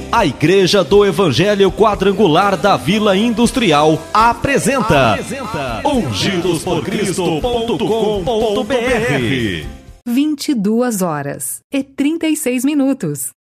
A Igreja do Evangelho Quadrangular da Vila Industrial apresenta ungidosporcristo.com.br 22h36.